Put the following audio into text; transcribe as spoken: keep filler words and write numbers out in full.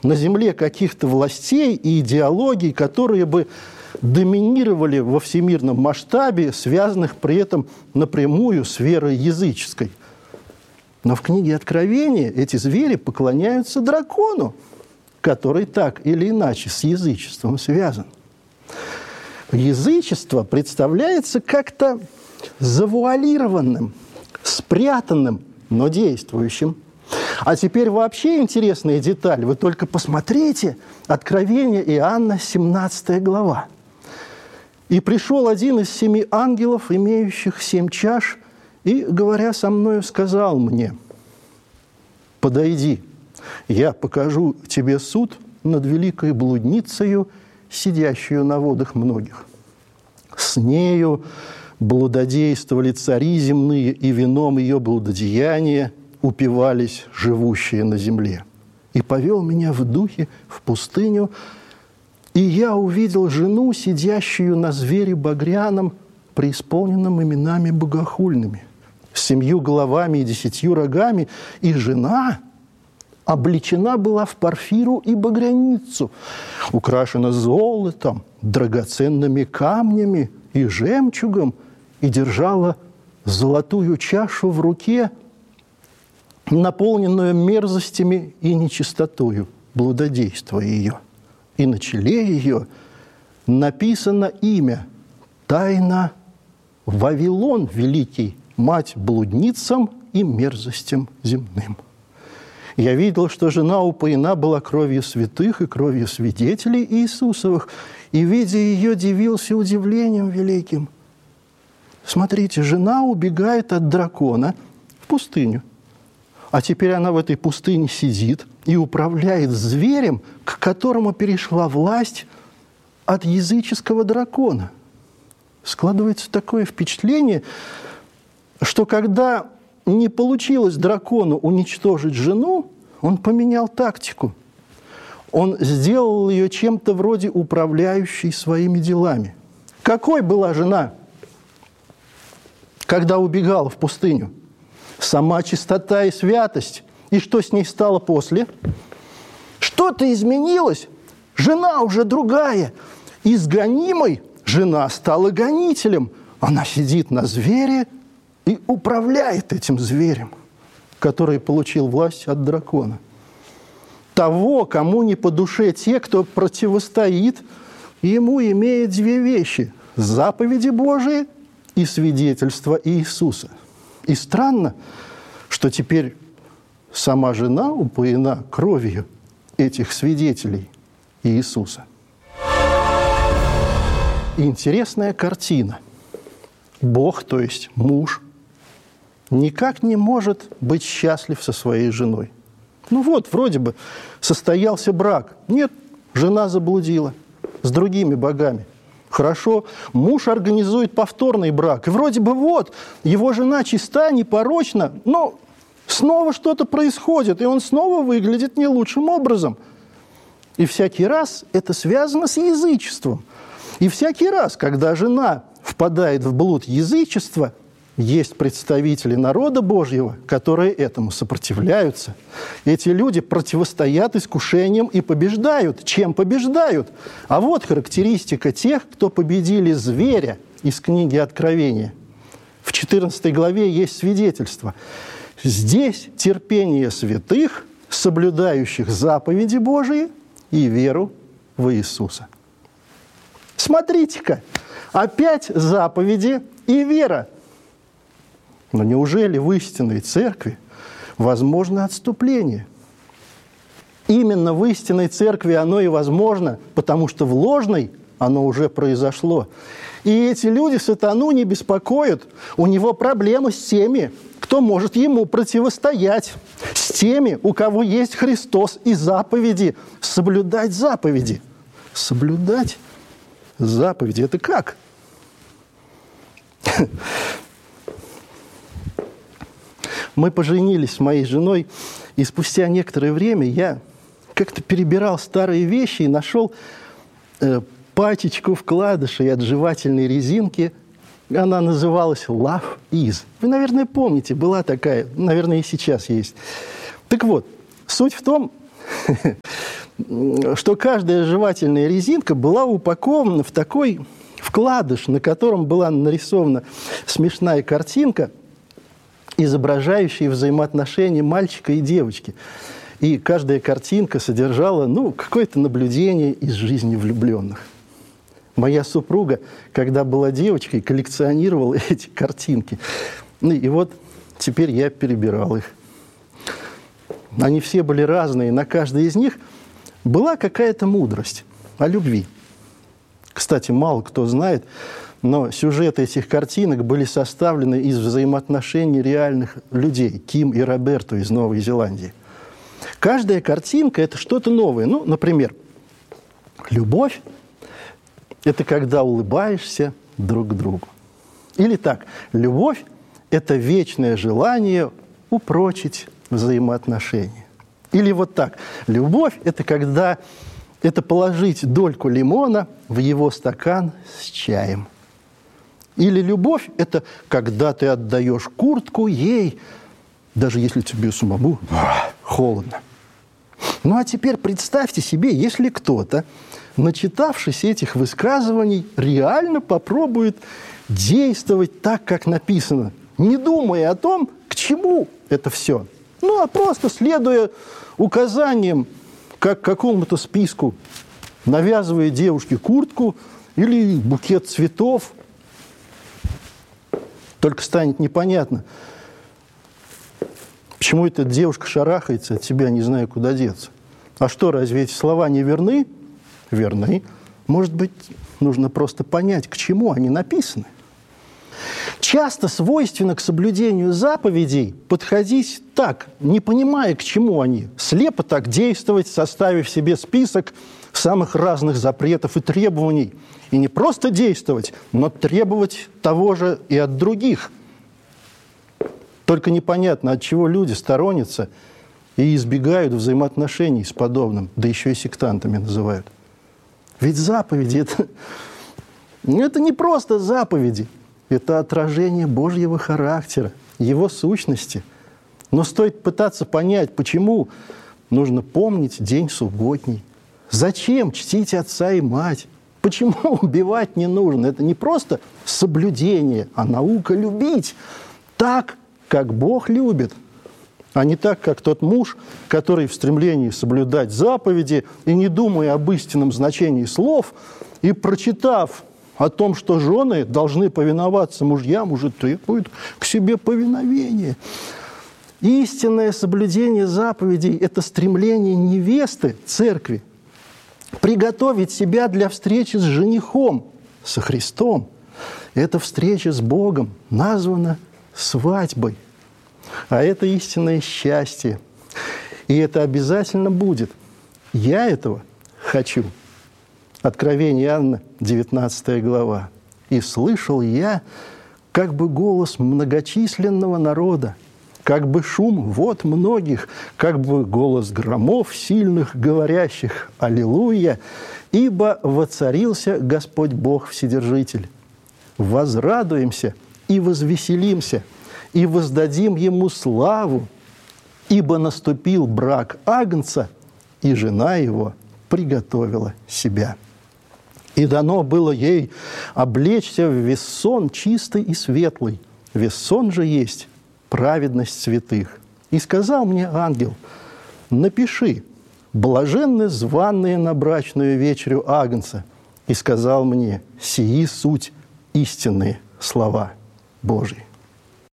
на земле каких-то властей и идеологий, которые бы доминировали во всемирном масштабе, связанных при этом напрямую с верой языческой. Но в книге Откровения эти звери поклоняются дракону, который так или иначе с язычеством связан. Язычество представляется как-то завуалированным, спрятанным, но действующим. А теперь вообще интересная деталь. Вы только посмотрите Откровение Иоанна, семнадцатая глава. «И пришел один из семи ангелов, имеющих семь чаш, и, говоря со мною, сказал мне: подойди, я покажу тебе суд над великой блудницею, сидящую на водах многих. С нею блудодействовали цари земные, и вином ее блудодеяния упивались живущие на земле. И повел меня в духе в пустыню, и я увидел жену, сидящую на звере багряном, преисполненном именами богохульными, с семью головами и десятью рогами, и жена облечена была в парфиру и багряницу, украшена золотом, драгоценными камнями и жемчугом, и держала золотую чашу в руке, наполненную мерзостями и нечистотою, блудодейства ее. И на челе ее написано имя: Тайна Вавилон Великий, мать блудницам и мерзостям земным. Я видел, что жена упоена была кровью святых и кровью свидетелей Иисусовых, и, видя ее, дивился удивлением великим. Смотрите, жена убегает от дракона в пустыню, а теперь она в этой пустыне сидит и управляет зверем, к которому перешла власть от языческого дракона. Складывается такое впечатление, что когда не получилось дракону уничтожить жену, он поменял тактику. Он сделал ее чем-то вроде управляющей своими делами. Какой была жена, когда убегала в пустыню? Сама чистота и святость. И что с ней стало после? Что-то изменилось. Жена уже другая. Из гонимой жена стала гонителем. Она сидит на звере и управляет этим зверем, который получил власть от дракона. Того, кому не по душе те, кто противостоит ему, имеет две вещи – заповеди Божии и свидетельство Иисуса. И странно, что теперь сама жена упоена кровью этих свидетелей Иисуса. И интересная картина. Бог, то есть муж, никак не может быть счастлив со своей женой. Ну вот, вроде бы состоялся брак. Нет, жена заблудила с другими богами. Хорошо, муж организует повторный брак. И вроде бы вот, его жена чиста, непорочна, но снова что-то происходит, и он снова выглядит не лучшим образом. И всякий раз это связано с язычеством. И всякий раз, когда жена впадает в блуд язычества, есть представители народа Божьего, которые этому сопротивляются. Эти люди противостоят искушениям и побеждают. Чем побеждают? А вот характеристика тех, кто победили зверя из книги Откровения. В четырнадцатой главе есть свидетельство. Здесь терпение святых, соблюдающих заповеди Божии и веру в Иисуса. Смотрите-ка, опять заповеди и вера. Но неужели в истинной церкви возможно отступление? Именно в истинной церкви оно и возможно, потому что в ложной оно уже произошло. И эти люди сатану не беспокоят. У него проблемы с теми, кто может ему противостоять. С теми, у кого есть Христос и заповеди. Соблюдать заповеди. Соблюдать заповеди. Это как? Мы поженились с моей женой, и спустя некоторое время я как-то перебирал старые вещи и нашел э, пачечку вкладышей от жевательной резинки. Она называлась Love Is. Вы, наверное, помните, была такая, наверное, и сейчас есть. Так вот, суть в том, что каждая жевательная резинка была упакована в такой вкладыш, на котором была нарисована смешная картинка, изображающая взаимоотношения мальчика и девочки. И каждая картинка содержала, ну, какое-то наблюдение из жизни влюбленных. Моя супруга, когда была девочкой, коллекционировала эти картинки. Ну, и вот теперь я перебирал их. Они все были разные, на каждой из них была какая-то мудрость о любви. Кстати, мало кто знает, но сюжеты этих картинок были составлены из взаимоотношений реальных людей, Ким и Роберту из Новой Зеландии. Каждая картинка – это что-то новое. Ну, например, любовь – это когда улыбаешься друг к другу. Или так, любовь – это вечное желание упрочить взаимоотношения. Или вот так, любовь – это когда это положить дольку лимона в его стакан с чаем. Или любовь – это когда ты отдаешь куртку ей, даже если тебе самому холодно. Ну а теперь представьте себе, если кто-то, начитавшись этих высказываний, реально попробует действовать так, как написано, не думая о том, к чему это все. Ну, а просто следуя указаниям, как какому-то списку, навязывая девушке куртку или букет цветов. Только станет непонятно, почему эта девушка шарахается от тебя, не зная, куда деться. А что, разве эти слова не верны? Верны. Может быть, нужно просто понять, к чему они написаны. Часто свойственно к соблюдению заповедей подходить так, не понимая, к чему они. Слепо так действовать, составив себе список самых разных запретов и требований. И не просто действовать, но требовать того же и от других. Только непонятно, от чего люди сторонятся и избегают взаимоотношений с подобным, да еще и сектантами называют. Ведь заповеди – это, это не просто заповеди. Это отражение Божьего характера, Его сущности. Но стоит пытаться понять, почему нужно помнить день субботний. Зачем чтить отца и мать? Почему убивать не нужно? Это не просто соблюдение, а наука любить так, как Бог любит, а не так, как тот муж, который в стремлении соблюдать заповеди и не думая об истинном значении слов, и прочитав о том, что жены должны повиноваться мужьям, уже требует к себе повиновения. Истинное соблюдение заповедей – это стремление невесты церкви приготовить себя для встречи с женихом, со Христом. Эта встреча с Богом названа свадьбой. А это истинное счастье. И это обязательно будет. Я этого хочу. Откровение Иоанна, девятнадцатая глава. «И слышал я, как бы голос многочисленного народа, как бы шум вод многих, как бы голос громов сильных, говорящих «Аллилуйя! Ибо воцарился Господь Бог Вседержитель. Возрадуемся и возвеселимся, и воздадим Ему славу, ибо наступил брак Агнца, и жена Его приготовила себя. И дано было ей облечься в вессон чистый и светлый. Вессон же есть праведность святых. И сказал мне ангел: напиши, блаженны званные на брачную вечерю Агнца. И сказал мне: сии суть истинные слова Божьи».